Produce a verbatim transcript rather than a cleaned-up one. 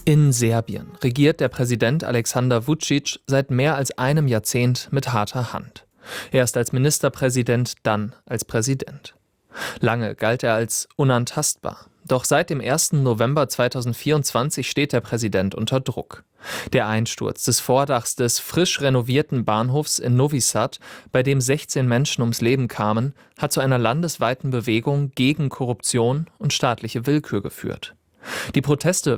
In Serbien regiert der Präsident Aleksandar Vučić seit mehr als einem Jahrzehnt mit harter Hand. Erst als Ministerpräsident, dann als Präsident. Lange galt er als unantastbar. Doch seit dem ersten November zweitausendvierundzwanzig steht der Präsident unter Druck. Der Einsturz des Vordachs des frisch renovierten Bahnhofs in Novi Sad, bei dem sechzehn Menschen ums Leben kamen, hat zu einer landesweiten Bewegung gegen Korruption und staatliche Willkür geführt. Die Proteste